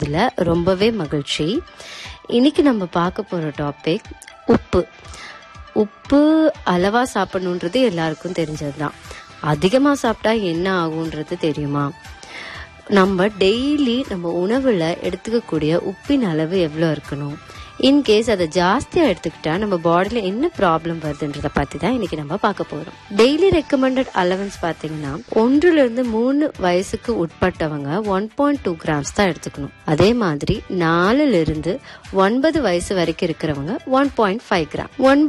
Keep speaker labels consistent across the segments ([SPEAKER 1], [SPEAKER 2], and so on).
[SPEAKER 1] சந்திப்பதில் ரொம்பவே மகிழ்ச்சி. இன்னைக்கு நம்ம பார்க்க போகிற டாபிக் உப்பு. உப்பு அளவாக சாப்பிடணுன்றது எல்லாருக்கும் தெரிஞ்சது தான். அதிகமாக சாப்பிட்டா என்ன ஆகுன்றது தெரியுமா? நம்ம டெய்லி நம்ம உணவில் எடுத்துக்கக்கூடிய உப்பின் அளவு எவ்வளோ இருக்கணும், இன்கேஸ் அதை ஜாஸ்தியாக எடுத்துக்கிட்டா நம்ம பாடியில் என்ன ப்ராப்ளம் வருதுன்றதை பற்றி தான் இன்னைக்கு நம்ம பார்க்க போகிறோம். டெய்லி ரெக்கமெண்டட் அலவன்ஸ் பார்த்தீங்கன்னா 1-3 வயசுக்கு உட்பட்டவங்க 1.2 கிராம்ஸ் தான் எடுத்துக்கணும். அதே மாதிரி 4-9 வயசு வரைக்கும் இருக்கிறவங்க 1.5 கிராம்,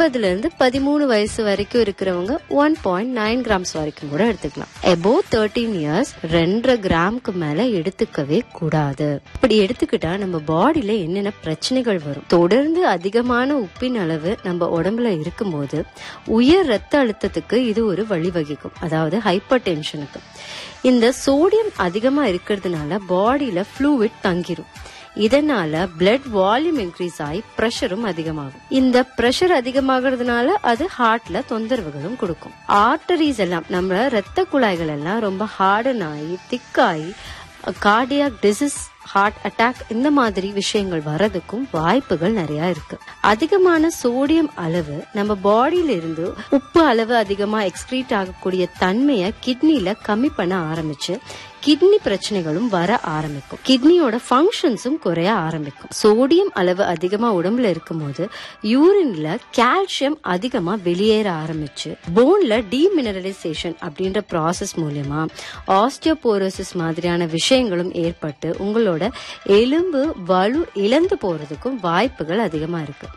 [SPEAKER 1] 9-13 வயசு வரைக்கும் இருக்கிறவங்க 1.9 கிராம்ஸ் வரைக்கும் கூட எடுத்துக்கலாம். above 13 years 2.5 கிராமுக்கு மேல எடுத்துக்கவே கூடாது. இப்படி எடுத்துக்கிட்டா நம்ம பாடியில என்னென்ன பிரச்சனைகள் வரும்? தொடர்ந்து அதிகமான உப்பின் அளவு நம்ம உடம்புல இருக்கும்போது உயர் ரத்த அழுத்தத்துக்கு இது ஒரு வழிவகுக்கும், அதாவது ஹைப்பர் டென்ஷனுக்கு. இந்த சோடியம் அதிகமா இருக்கிறதுனால பாடியில ஃப்ளூயிட் தங்கிரும். இதனால பிளட் வால்யூம் இன்க்ரீஸ் ஆகி பிரஷரும் அதிகமாகும். இந்த பிரஷர் அதிகமாகிறதுனால அது ஹார்ட்ல தொந்தரவுகளும் கொடுக்கும். ஆர்டரிஸ் எல்லாம், நம்ம ரத்த குழாய்கள் எல்லாம் ரொம்ப ஹார்டன் ஆகி திக்காகி கார்டியாக் டிசீஸ், ஹார்ட் அட்டாக் இந்த மாதிரி விஷயங்கள் வர்றதுக்கும் வாய்ப்புகள் நிறைய இருக்கு. அதிகமான சோடியம் அளவு நம்ம பாடியில இருந்து உப்பு அளவு அதிகமா எக்ஸ்கிரீட் ஆகக்கூடிய தன்மையை கிட்னில கம்மி பண்ண ஆரம்பிச்சு கிட்னி பிரச்சனைகளும் வர ஆரம்பிக்கும். கிட்னியோட ஃபங்க்ஷன்ஸும் குறைய ஆரம்பிக்கும். சோடியம் அளவு அதிகமா உடம்புல இருக்கும் போது யூரின்ல கால்சியம் அதிகமா வெளியேற ஆரம்பிச்சு போன்ல டீமினரலைசேஷன் அப்படின்ற ப்ராசஸ் மூலமா ஆஸ்டியோபோரோசிஸ் மாதிரியான விஷயங்களும் ஏற்பட்டு உங்களோட எலும்பு வலு இழந்து போறதுக்கும் வாய்ப்புகள் அதிகமா இருக்கு.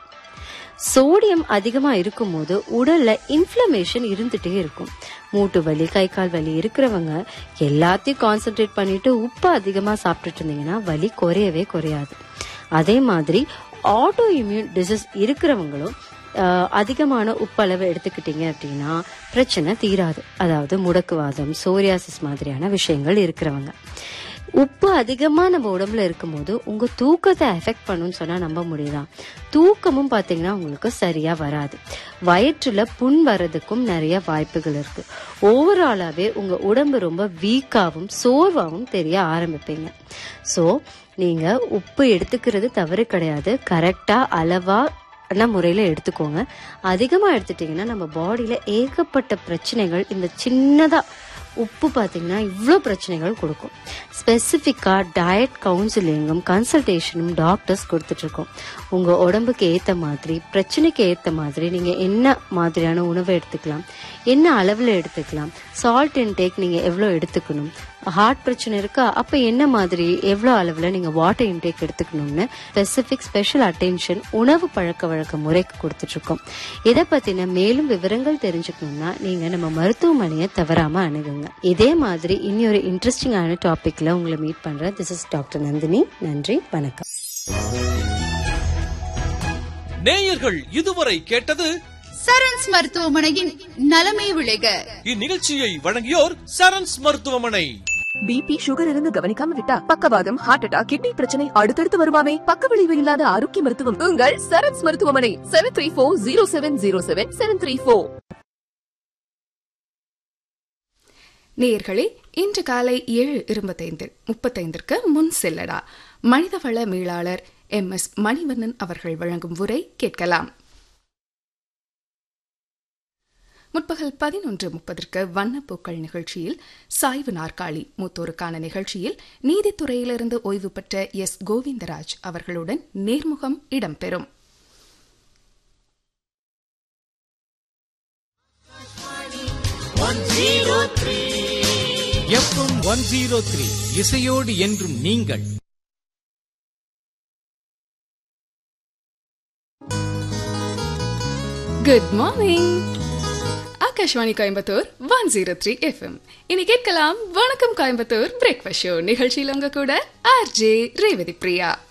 [SPEAKER 1] சோடியம் அதிகமா இருக்கும் போது உடல்ல இன்ஃப்ளமேஷன் இருந்துட்டே இருக்கும். மூட்டு வலி, கை கால் வலி இருக்கிறவங்க எல்லாத்தையும் கான்சென்ட்ரேட் பண்ணிட்டு உப்பு அதிகமா சாப்பிட்டுட்டு இருந்தீங்கன்னா வலி குறையவே குறையாது. அதே மாதிரி ஆட்டோ இம்யூன் டிசீஸ் இருக்கிறவங்களும் அதிகமான உப்பளவு எடுத்துக்கிட்டீங்க அப்படின்னா பிரச்சனை தீராது. அதாவது முடக்குவாதம், சோரியாசிஸ் மாதிரியான விஷயங்கள் இருக்கிறவங்க. உப்பு அதிகமா நம்ம உடம்புல இருக்கும் போது உங்க தூக்கத்தை எஃபெக்ட் பண்ணுன்னு சொன்னா நம்ப முடியுதா? தூக்கமும் பாத்தீங்கன்னா உங்களுக்கு சரியா வராது. வயிற்றுல புண் வர்றதுக்கும் நிறைய வாய்ப்புகள் இருக்கு. ஓவராலாவே உங்க உடம்பு ரொம்ப வீக்காவும் சோர்வாவும் தெரிய ஆரம்பிப்பீங்க. சோ நீங்க உப்பு எடுத்துக்கிறது தவறு கிடையாது. கரெக்டா அளவா முறையில எடுத்துக்கோங்க. அதிகமா எடுத்துட்டீங்கன்னா நம்ம பாடியில ஏகப்பட்ட பிரச்சனைகள், இந்த சின்னதா உப்பு பாத்தீங்கன்னா இவ்வளோ பிரச்சனைகள் கொடுக்கும். ஸ்பெசிஃபிக்கா டயட் கவுன்சிலிங்கும் கன்சல்டேஷனும் டாக்டர்ஸ் கொடுத்துட்டு இருக்கோம். உங்க உடம்புக்கு ஏத்த மாதிரி, பிரச்சனைக்கு ஏத்த மாதிரி நீங்க என்ன மாதிரியான உணவை எடுத்துக்கலாம், என்ன அளவுல எடுத்துக்கலாம், சால்ட் இன்டேக் நீங்க எவ்வளவு எடுத்துக்கணும், ஹார்ட் பிரச்சனை இருக்கா அப்ப என்ன மாதிரி எவ்வளவு அளவுல நீங்க வாட்டர் இன்டேக் எடுத்துக்கணும்னு ஸ்பெஷல் அட்டென்ஷன் உணவு பழக்க வழக்க முறைக்கு கொடுத்துட்டு இருக்கோம். இதை பத்தின மேலும் விவரங்கள் தெரிஞ்சுக்கணும்னா நீங்க நம்ம மருத்துவமனையை தவறாம அணுகுங்க. இதே மாதிரி இன்னொரு இன்ட்ரெஸ்டிங்கான டாபிக்ல உங்களை மீட் பண்றேன். This is doctor Nandini. நன்றி, வணக்கம்.
[SPEAKER 2] நேயர்கள் இதுவரை கேட்டது
[SPEAKER 3] சரண்ஸ் மருத்துவமனையின் நலமே விளைக.
[SPEAKER 2] இந்நிகழ்ச்சியை வழங்கியோர் சரண்ஸ் மருத்துவமனை.
[SPEAKER 4] பிபி, சுகர் இருந்து கவனிக்காம விட்டா பக்கவாதம், ஹார்ட் அட்டாக், கிட்னி பிரச்சனை அடுத்தடுத்து வருமாமே. பக்க விளைவு இல்லாத ஆரோக்கிய மருத்துவம் உங்கள் சரண்ஸ் மருத்துவமனை. 7340707734.
[SPEAKER 5] நேயர்களே, இன்று காலை 7:35 முன் செல்லடா மனிதவள மேலாளர் MS மணிவண்ணன் அவர்கள் வழங்கும் உரை கேட்கலாம். முற்பகல் 11:30 வண்ணப்பூக்கள் நிகழ்ச்சியில் சாய்வு நாற்காலி மூத்தோருக்கான நிகழ்ச்சியில் நீதித்துறையிலிருந்து ஓய்வு பெற்ற S கோவிந்தராஜ் அவர்களுடன் நேர்முகம் இடம்பெறும்.
[SPEAKER 6] FM 103 இசையோடு என்றும் நீங்கள்.
[SPEAKER 5] Good morning. Akashvani Coimbatore 103 FM. இனி கேட்கலாம் வணக்கம் கோயம்புத்தூர் பிரேக்ஃபாஸ்ட் ஷோ. நிகழ்ச்சியில் உங்க கூட RJ ரேவதி பிரியா.